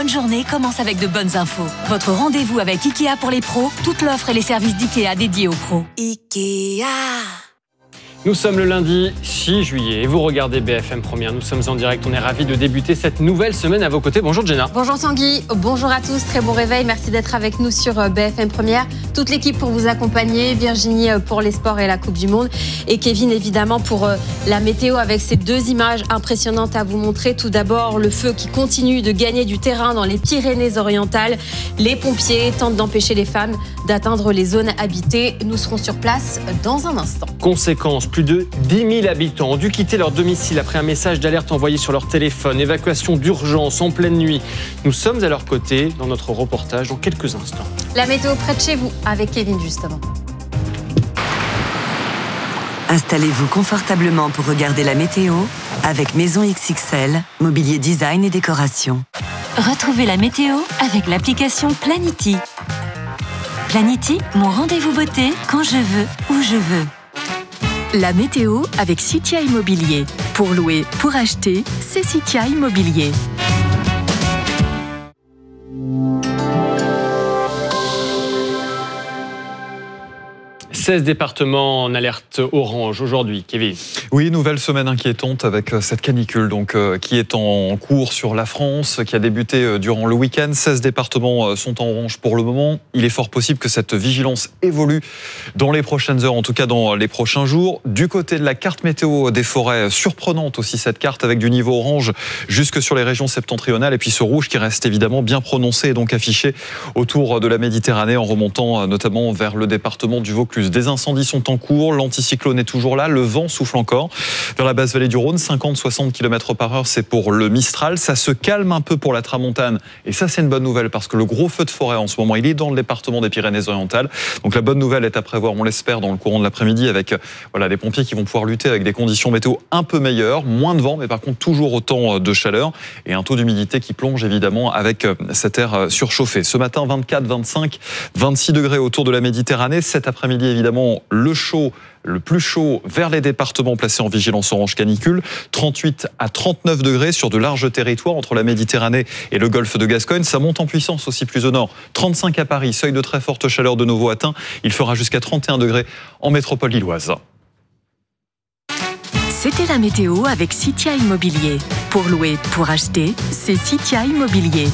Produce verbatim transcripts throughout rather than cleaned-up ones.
bonne journée commence avec de bonnes infos. Votre rendez-vous avec Ikea pour les pros, toute l'offre et les services d'Ikea dédiés aux pros. Ikea. Nous sommes le lundi six juillet et vous regardez B F M Première. Nous sommes en direct, on est ravis de débuter cette nouvelle semaine à vos côtés. Bonjour Jenna. Bonjour Tanguy, bonjour à tous, très bon réveil. Merci d'être avec nous sur B F M Première. Toute l'équipe pour vous accompagner, Virginie pour les sports et la Coupe du Monde et Kevin évidemment pour la météo avec ces deux images impressionnantes à vous montrer. Tout d'abord, le feu qui continue de gagner du terrain dans les Pyrénées-Orientales. Les pompiers tentent d'empêcher les femmes d'atteindre les zones habitées. Nous serons sur place dans un instant. Conséquence, plus de dix mille habitants ont dû quitter leur domicile après un message d'alerte envoyé sur leur téléphone. Évacuation d'urgence en pleine nuit. Nous sommes à leur côté dans notre reportage dans quelques instants. La météo près de chez vous avec Kevin justement. Installez-vous confortablement pour regarder la météo avec Maison X X L, mobilier design et décoration. Retrouvez la météo avec l'application Planity. Planity, mon rendez-vous beauté quand je veux, où je veux. La météo avec Citia Immobilier. Pour louer, pour acheter, c'est Citia Immobilier. seize départements en alerte orange aujourd'hui, Kevin. Oui, nouvelle semaine inquiétante avec cette canicule donc, euh, qui est en cours sur la France, qui a débuté euh, durant le week-end. seize départements euh, sont en orange pour le moment. Il est fort possible que cette vigilance évolue dans les prochaines heures, en tout cas dans les prochains jours. Du côté de la carte météo des forêts, surprenante aussi cette carte avec du niveau orange jusque sur les régions septentrionales et puis ce rouge qui reste évidemment bien prononcé et donc affiché autour de la Méditerranée en remontant euh, notamment vers le département du Vaucluse. Des incendies sont en cours, l'anticyclone est toujours là, le vent souffle encore. Vers la basse vallée du Rhône, cinquante à soixante kilomètres par heure, c'est pour le Mistral. Ça se calme un peu pour la Tramontane. Et ça, c'est une bonne nouvelle parce que le gros feu de forêt en ce moment, il est dans le département des Pyrénées-Orientales. Donc la bonne nouvelle est à prévoir, on l'espère, dans le courant de l'après-midi avec voilà, des pompiers qui vont pouvoir lutter avec des conditions météo un peu meilleures, moins de vent, mais par contre toujours autant de chaleur et un taux d'humidité qui plonge évidemment avec cet air surchauffé. Ce matin, vingt-quatre, vingt-cinq, vingt-six degrés autour de la Méditerranée. Cet après-midi, évidemment, le chaud, le plus chaud vers les départements placés en vigilance orange canicule, trente-huit à trente-neuf degrés sur de larges territoires entre la Méditerranée et le golfe de Gascogne. Ça monte en puissance aussi plus au nord. trente-cinq à Paris, seuil de très forte chaleur de nouveau atteint. Il fera jusqu'à trente et un degrés en métropole lilloise. C'était la météo avec Citia Immobilier. Pour louer, pour acheter, c'est Citia Immobilier.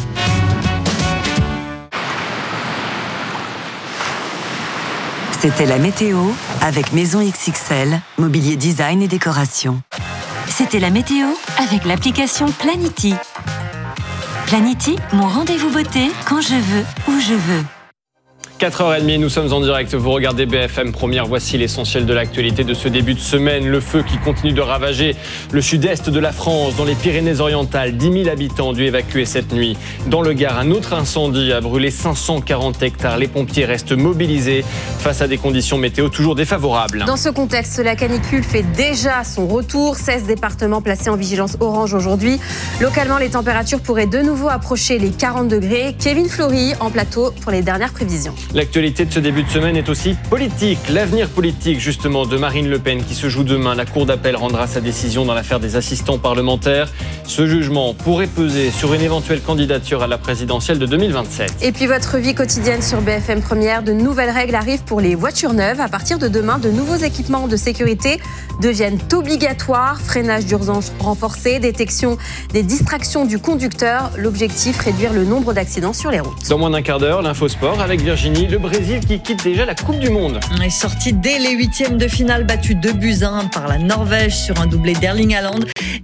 C'était la météo avec Maison X X L, mobilier design et décoration. C'était la météo avec l'application Planity. Planity, mon rendez-vous beauté quand je veux, où je veux. quatre heures trente, nous sommes en direct, vous regardez B F M Première, voici l'essentiel de l'actualité de ce début de semaine. Le feu qui continue de ravager le sud-est de la France, dans les Pyrénées-Orientales. dix mille habitants ont dû évacuer cette nuit. Dans le Gard, un autre incendie a brûlé cinq cent quarante hectares. Les pompiers restent mobilisés face à des conditions météo toujours défavorables. Dans ce contexte, la canicule fait déjà son retour. seize départements placés en vigilance orange aujourd'hui. Localement, les températures pourraient de nouveau approcher les quarante degrés. Kevin Fleury en plateau pour les dernières prévisions. L'actualité de ce début de semaine est aussi politique. L'avenir politique, justement, de Marine Le Pen qui se joue demain. La Cour d'appel rendra sa décision dans l'affaire des assistants parlementaires. Ce jugement pourrait peser sur une éventuelle candidature à la présidentielle de deux mille vingt-sept. Et puis votre vie quotidienne sur B F M Première. De nouvelles règles arrivent pour les voitures neuves. À partir de demain, de nouveaux équipements de sécurité deviennent obligatoires. Freinage d'urgence renforcé, détection des distractions du conducteur. L'objectif, réduire le nombre d'accidents sur les routes. Dans moins d'un quart d'heure, l'infosport avec Virginie. Le Brésil qui quitte déjà la Coupe du Monde. Est sorti dès les huitièmes de finale, battu deux buts à un par la Norvège sur un doublé d'Erling Haaland.